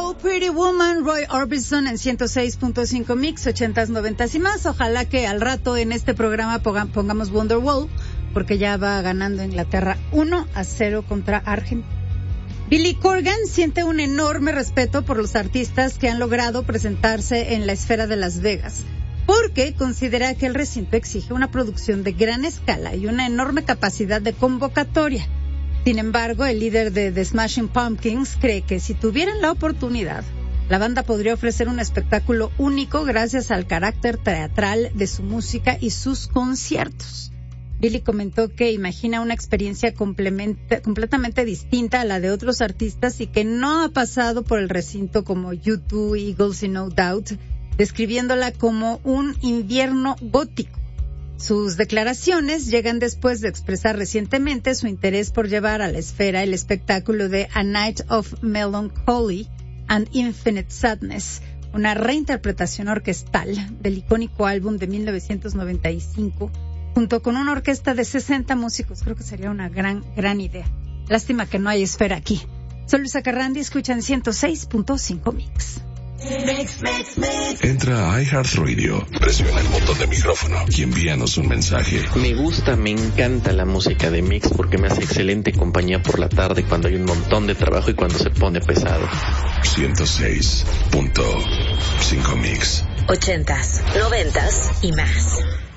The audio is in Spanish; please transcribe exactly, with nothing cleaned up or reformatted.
Oh Pretty Woman, Roy Orbison en ciento seis punto cinco Mix, ochentas, noventas y más. Ojalá que al rato en este programa pongamos Wonderwall, porque ya va ganando Inglaterra uno a cero contra Argentina. Billy Corgan siente un enorme respeto por los artistas que han logrado presentarse en la esfera de Las Vegas, porque considera que el recinto exige una producción de gran escala y una enorme capacidad de convocatoria. Sin embargo, el líder de The Smashing Pumpkins cree que si tuvieran la oportunidad, la banda podría ofrecer un espectáculo único gracias al carácter teatral de su música y sus conciertos. Billy comentó que imagina una experiencia completamente distinta a la de otros artistas y que no ha pasado por el recinto como U dos, Eagles y No Doubt, describiéndola como un invierno gótico. Sus declaraciones llegan después de expresar recientemente su interés por llevar a la esfera el espectáculo de A Night of Melancholy and Infinite Sadness, una reinterpretación orquestal del icónico álbum de mil novecientos noventa y cinco, junto con una orquesta de sesenta músicos. Creo que sería una gran, gran idea. Lástima que no hay esfera aquí. Soy Luisa Carrandi, escuchan ciento seis punto cinco Mix. Mix, mix, mix. Entra a iHeartRadio, presiona el botón de micrófono y envíanos un mensaje. Me gusta, me encanta la música de Mix porque me hace excelente compañía por la tarde cuando hay un montón de trabajo y cuando se pone pesado. ciento seis punto cinco Mix. Ochentas, noventas y más.